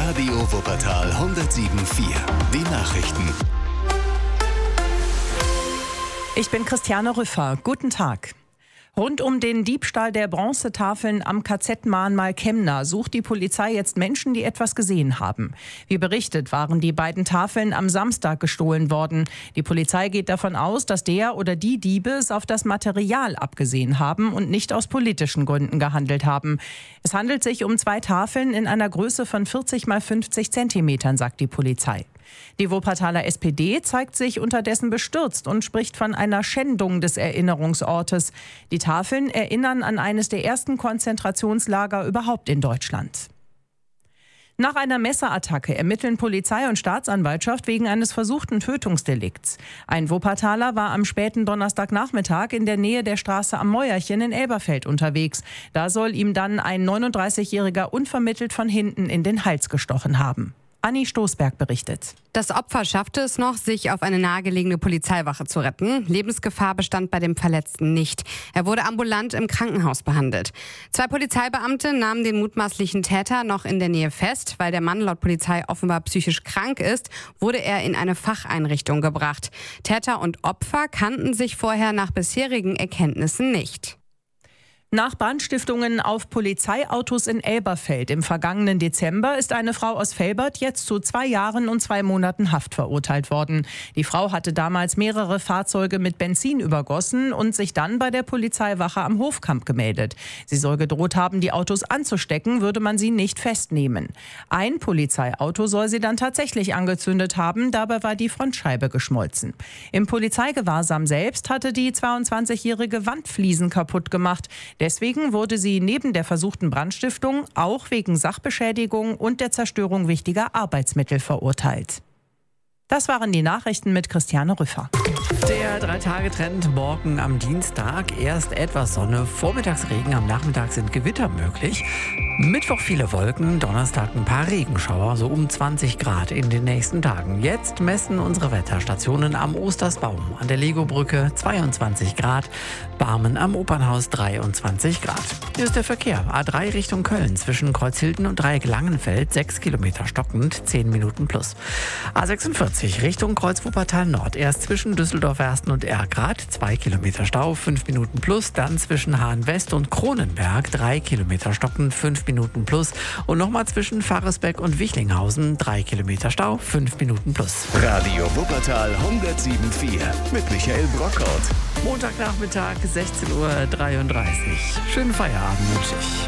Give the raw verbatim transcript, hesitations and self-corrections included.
Radio Wuppertal hundertsieben Komma vier. Die Nachrichten. Ich bin Christiane Rüffer. Guten Tag. Rund um den Diebstahl der Bronzetafeln am K Z-Mahnmal Kemna sucht die Polizei jetzt Menschen, die etwas gesehen haben. Wie berichtet, waren die beiden Tafeln am Samstag gestohlen worden. Die Polizei geht davon aus, dass der oder die Diebe es auf das Material abgesehen haben und nicht aus politischen Gründen gehandelt haben. Es handelt sich um zwei Tafeln in einer Größe von vierzig mal fünfzig Zentimetern, sagt die Polizei. Die Wuppertaler S P D zeigt sich unterdessen bestürzt und spricht von einer Schändung des Erinnerungsortes. Die Tafeln erinnern an eines der ersten Konzentrationslager überhaupt in Deutschland. Nach einer Messerattacke ermitteln Polizei und Staatsanwaltschaft wegen eines versuchten Tötungsdelikts. Ein Wuppertaler war am späten Donnerstagnachmittag in der Nähe der Straße am Mäuerchen in Elberfeld unterwegs. Da soll ihm dann ein neununddreißigjähriger unvermittelt von hinten in den Hals gestochen haben. Anni Stoßberg berichtet. Das Opfer schaffte es noch, sich auf eine nahegelegene Polizeiwache zu retten. Lebensgefahr bestand bei dem Verletzten nicht. Er wurde ambulant im Krankenhaus behandelt. Zwei Polizeibeamte nahmen den mutmaßlichen Täter noch in der Nähe fest. Weil der Mann laut Polizei offenbar psychisch krank ist, wurde er in eine Facheinrichtung gebracht. Täter und Opfer kannten sich vorher nach bisherigen Erkenntnissen nicht. Nach Brandstiftungen auf Polizeiautos in Elberfeld im vergangenen Dezember ist eine Frau aus Velbert jetzt zu zwei Jahren und zwei Monaten Haft verurteilt worden. Die Frau hatte damals mehrere Fahrzeuge mit Benzin übergossen und sich dann bei der Polizeiwache am Hofkamp gemeldet. Sie soll gedroht haben, die Autos anzustecken, würde man sie nicht festnehmen. Ein Polizeiauto soll sie dann tatsächlich angezündet haben, dabei war die Frontscheibe geschmolzen. Im Polizeigewahrsam selbst hatte die zweiundzwanzigjährige Wandfliesen kaputt gemacht. Deswegen wurde sie neben der versuchten Brandstiftung auch wegen Sachbeschädigung und der Zerstörung wichtiger Arbeitsmittel verurteilt. Das waren die Nachrichten mit Christiane Rüffer. Der Drei-Tage-Trend morgen am Dienstag. Erst etwas Sonne, Vormittagsregen, am Nachmittag sind Gewitter möglich. Mittwoch viele Wolken, Donnerstag ein paar Regenschauer, so um zwanzig Grad in den nächsten Tagen. Jetzt messen unsere Wetterstationen am Ostersbaum, an der Legobrücke zweiundzwanzig Grad, Barmen am Opernhaus dreiundzwanzig Grad. Hier ist der Verkehr. A drei Richtung Köln zwischen Kreuzhilden und Dreieck Langenfeld, sechs Kilometer stockend, zehn Minuten plus. A sechsundvierzig Richtung Kreuz-Wuppertal Nord, erst zwischen Düsseldorf-Ersten und Ergrad, zwei Kilometer Stau, fünf Minuten plus, dann zwischen Hahn-West und Kronenberg, drei Kilometer stockend, fünf Minuten plus und nochmal zwischen Faresbeck und Wichlinghausen, drei Kilometer Stau, fünf Minuten plus. Radio Wuppertal hundertsieben Komma vier mit Michael Brockhaut. Montagnachmittag, sechzehn Uhr dreiunddreißig. Schönen Feierabend wünsche ich.